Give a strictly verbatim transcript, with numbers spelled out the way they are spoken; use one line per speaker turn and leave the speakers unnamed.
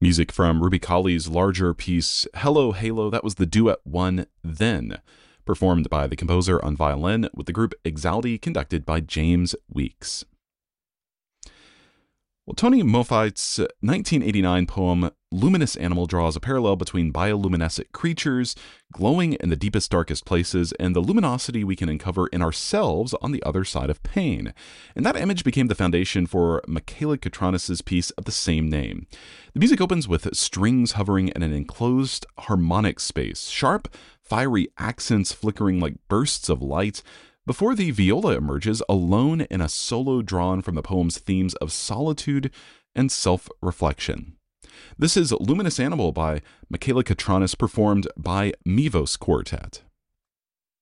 Music from Ruby Colley's larger piece, Hello Halo, that was the duet one Then, performed by the composer on violin with the group Exalti, conducted by James Weeks. Well, Tony Moffett's nineteen eighty-nine poem Luminous Animal draws a parallel between bioluminescent creatures glowing in the deepest, darkest places and the luminosity we can uncover in ourselves on the other side of pain. And that image became the foundation for Michaela Katranis' piece of the same name. The music opens with strings hovering in an enclosed harmonic space, sharp, fiery accents flickering like bursts of light, before the viola emerges alone in a solo drawn from the poem's themes of solitude and self-reflection. This is Luminous Animal by Michaela Katranis, performed by Mivos Quartet.